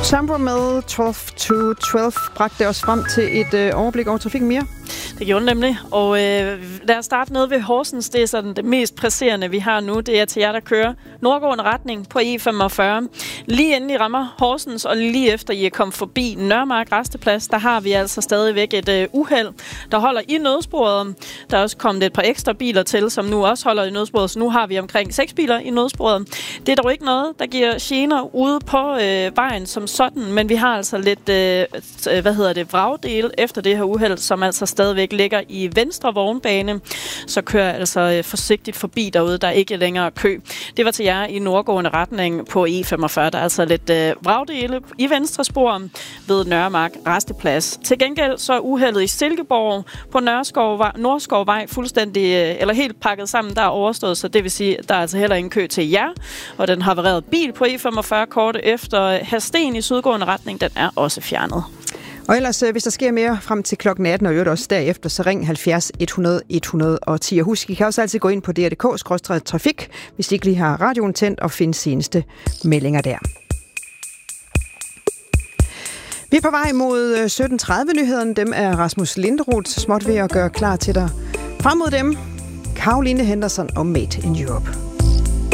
Tamper med 12 to 12 bragte os frem til et overblik over trafikken mere. Det gjorde den nemlig, og lad os starte nede ved Horsens. Det er sådan det mest presserende, vi har nu. Det er til jer, der kører nordgående retning på E45. Lige inden I rammer Horsens, og lige efter I er kommet forbi Nørremark Rasteplads, der har vi altså stadigvæk et uheld, der holder i nødsporet. Der er også kommet et par ekstra biler til, som nu også holder i nødsporet, så nu har vi omkring 6 biler i nødsporet. Det er dog ikke noget, der giver gener ude på vejen som sådan, men vi har altså lidt, vragdele efter det her uheld, som altså stadigvæk ligger i venstre vognbane, så kører altså forsigtigt forbi derude, der er ikke længere kø. Det var til jer i nordgående retning på E45, der er altså lidt vragdele i venstre spor ved Nørremark Rasteplads. Til gengæld så er uheldet i Silkeborg på Nordskovvej fuldstændig, eller helt pakket sammen, der er overstået, så det vil sige, at der er altså heller ingen kø til jer, og den havarerede bil på E45 kort efter Hadsten i sydgående retning, den er også fjernet. Og ellers, hvis der sker mere frem til klokken 18, og øvrigt også derefter, så ring 70 100 110. Og husk, I kan også altid gå ind på dr.dk/trafik, hvis I ikke lige har radioen tændt, og finde seneste meldinger der. Vi er på vej mod 17.30-nyhederne. Dem er Rasmus Linderoth småt ved at gøre klar til dig. Frem mod dem, Caroline Henderson og Made in Europe.